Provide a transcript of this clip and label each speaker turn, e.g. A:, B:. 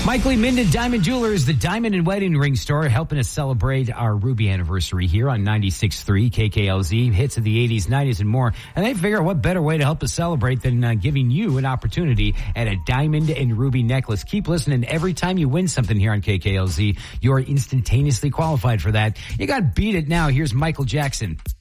A: Mike Lee Minden Diamond Jewelers, the diamond and wedding ring store, helping us celebrate our Ruby anniversary here on 96.3 KKLZ, hits of the 80s, 90s, and more. And they figure what better way to help us celebrate than giving you an opportunity at a diamond and ruby necklace. Keep listening. Every time you win something here on KKLZ, you're instantaneously qualified for that. You got to beat it now. Here's Michael Jackson.